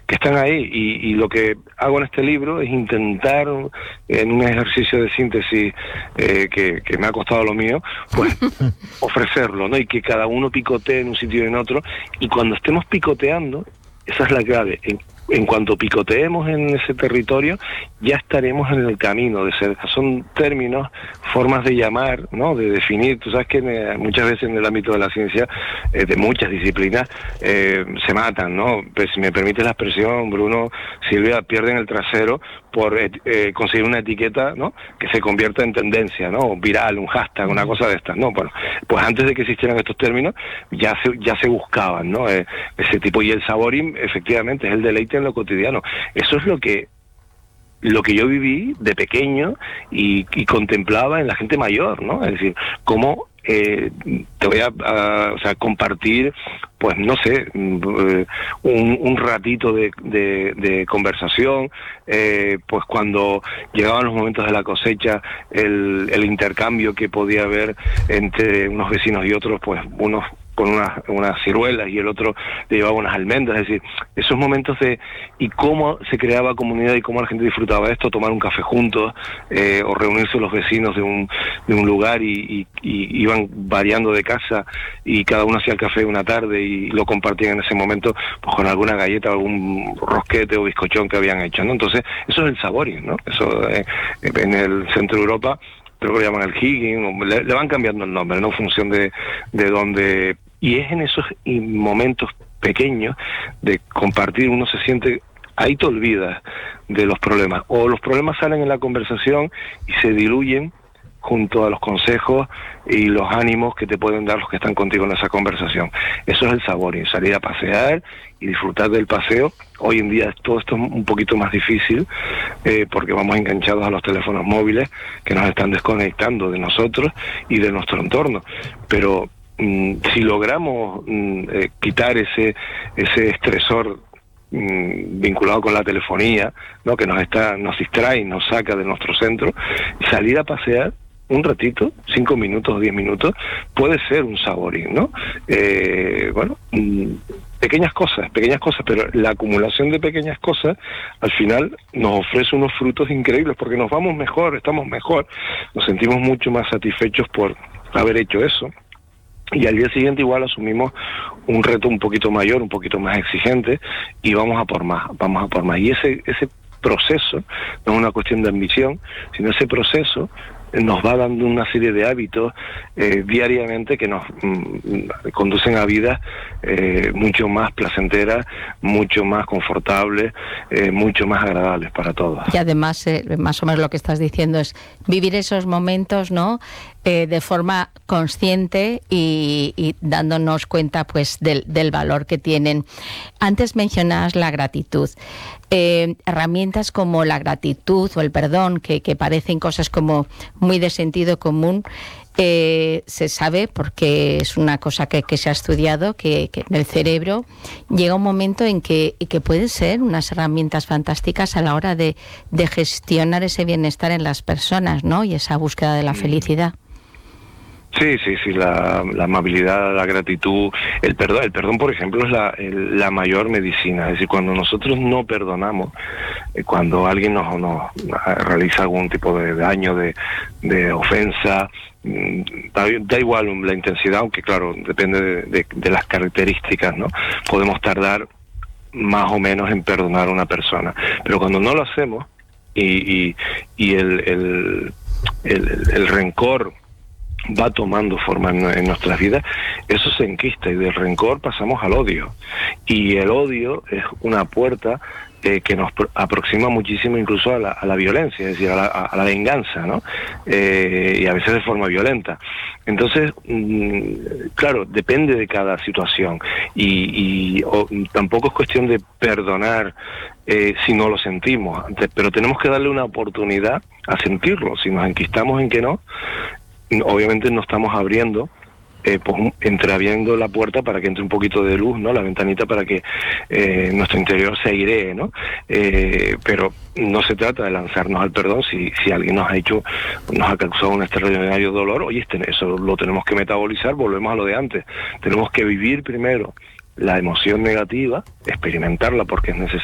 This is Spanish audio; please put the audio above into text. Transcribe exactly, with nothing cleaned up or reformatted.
que están ahí, y, y lo que hago en este libro es intentar, en un ejercicio de síntesis eh, que, que me ha costado lo mío, pues ofrecerlo, ¿no? Y que cada uno picotee en un sitio y en otro, y cuando estemos picoteando, esa es la clave. En, en cuanto picoteemos en ese territorio, ya estaremos en el camino de ser. Son términos, formas de llamar, ¿no? De definir. Tú sabes que en, muchas veces en el ámbito de la ciencia, eh, de muchas disciplinas, eh, se matan, ¿no? Pues, si me permite la expresión, Bruno, Silvia, pierden el trasero por eh, conseguir una etiqueta, ¿no? Que se convierta en tendencia, ¿no? Viral, un hashtag, una cosa de estas, ¿no? Bueno, pues antes de que existieran estos términos, ya se ya se buscaban, ¿no? Eh, ese tipo, y el saborim, efectivamente, es el deleite en lo cotidiano. Eso es lo que lo que yo viví de pequeño y, y contemplaba en la gente mayor, ¿no? Es decir, cómo eh, te voy a, a o sea, compartir, pues no sé, un, un ratito de, de, de conversación, eh, pues cuando llegaban los momentos de la cosecha, el, el intercambio que podía haber entre unos vecinos y otros, pues unos con unas, unas ciruelas y el otro le llevaba unas almendras, es decir, esos momentos de, y cómo se creaba comunidad y cómo la gente disfrutaba de esto, tomar un café juntos, eh, o reunirse los vecinos de un, de un lugar y, y, y iban variando de casa y cada uno hacía el café una tarde y lo compartían en ese momento, pues con alguna galleta, algún rosquete o bizcochón que habían hecho, ¿no? Entonces, eso es el saboring, ¿no? Eso eh, en el centro de Europa creo que lo llaman el higging, le, le van cambiando el nombre, ¿no? En función de, de dónde. Y es en esos momentos pequeños de compartir, uno se siente, ahí te olvidas de los problemas, o los problemas salen en la conversación y se diluyen junto a los consejos y los ánimos que te pueden dar los que están contigo en esa conversación. Eso es el sabor, y salir a pasear y disfrutar del paseo. Hoy en día todo esto es un poquito más difícil, eh, porque vamos enganchados a los teléfonos móviles que nos están desconectando de nosotros y de nuestro entorno, pero mm, si logramos mm, eh, quitar ese ese estresor mm, vinculado con la telefonía, ¿no? Que nos está nos distrae y nos saca de nuestro centro, salir a pasear un ratito, cinco minutos o diez minutos, puede ser un saborín, ¿no? Eh, bueno, mmm, pequeñas cosas, pequeñas cosas, pero la acumulación de pequeñas cosas al final nos ofrece unos frutos increíbles, porque nos vamos mejor, estamos mejor, nos sentimos mucho más satisfechos por haber hecho eso. Y al día siguiente igual asumimos un reto un poquito mayor, un poquito más exigente, y vamos a por más, vamos a por más. Y ese ese proceso no es una cuestión de ambición, sino ese proceso nos va dando una serie de hábitos eh, diariamente que nos mm, conducen a vidas eh, mucho más placenteras, mucho más confortables, eh, mucho más agradables para todos. Y además, eh, más o menos lo que estás diciendo es vivir esos momentos, ¿no? Eh, de forma consciente y, y dándonos cuenta, pues, del, del valor que tienen. Antes mencionabas la gratitud. Eh, herramientas como la gratitud o el perdón, que, que parecen cosas como muy de sentido común, eh, se sabe, porque es una cosa que, que se ha estudiado, que, que en el cerebro llega un momento en que, que pueden ser unas herramientas fantásticas a la hora de, de gestionar ese bienestar en las personas, ¿no? Y esa búsqueda de la felicidad. Sí, sí, sí, la, la amabilidad, la gratitud, el perdón, el perdón, por ejemplo, es la, el, la mayor medicina. Es decir, cuando nosotros no perdonamos, eh, cuando alguien nos, nos realiza algún tipo de daño, de, de ofensa, da, da igual la intensidad, aunque claro, depende de, de, de las características, ¿no? Podemos tardar más o menos en perdonar a una persona, pero cuando no lo hacemos y, y, y el, el, el, el rencor va tomando forma en, en nuestras vidas, eso se enquista, y del rencor pasamos al odio, y el odio es una puerta eh, que nos pro- aproxima muchísimo incluso a la, a la violencia, es decir, a la, a la venganza, ¿no? Eh, y a veces de forma violenta. Entonces, mmm, claro, depende de cada situación, y, y o, tampoco es cuestión de perdonar eh, si no lo sentimos, pero tenemos que darle una oportunidad a sentirlo. Si nos enquistamos en que no, obviamente no estamos abriendo, eh, pues entreabriendo la puerta para que entre un poquito de luz, ¿no? La ventanita para que eh, nuestro interior se airee, ¿no? Eh, pero no se trata de lanzarnos al perdón si, si alguien nos ha hecho, nos ha causado un extraordinario dolor. Oye, este, eso lo tenemos que metabolizar, volvemos a lo de antes. Tenemos que vivir primero la emoción negativa, experimentarla porque es necesario,